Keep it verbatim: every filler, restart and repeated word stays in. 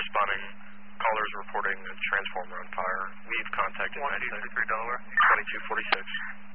responding. Callers reporting a transformer on fire. We've contacted one two three Delaware. twenty-two forty-six.